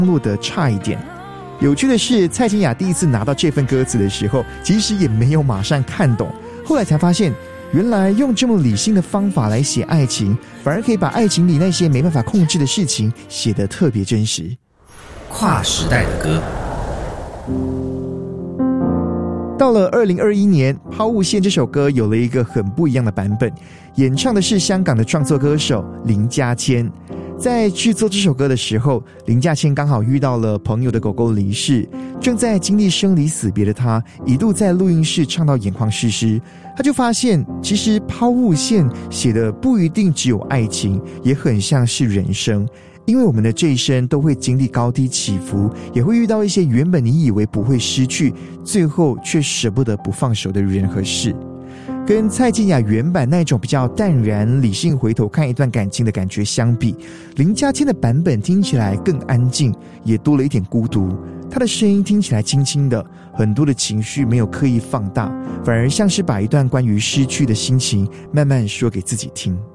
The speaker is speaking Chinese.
落得差一点。有趣的是，蔡健雅第一次拿到这份歌词的时候，其实也没有马上看懂，后来才发现原来用这么理性的方法来写爱情，反而可以把爱情里那些没办法控制的事情写得特别真实。 跨时代的歌。 到了2021年，抛物线这首歌有了一个很不一样的版本，演唱的是香港的创作歌手林家谦。在制作这首歌的时候，林家谦刚好遇到了朋友的狗狗离世，正在经历生离死别的他，一度在录音室唱到眼眶湿湿。他就发现，其实抛物线写的不一定只有爱情，也很像是人生。因为我们的这一生都会经历高低起伏，也会遇到一些原本你以为不会失去，最后却舍不得不放手的人和事。跟蔡健雅原版那种比较淡然理性回头看一段感情的感觉相比，林家谦的版本听起来更安静，也多了一点孤独。他的声音听起来轻轻的，很多的情绪没有刻意放大，反而像是把一段关于失去的心情慢慢说给自己听。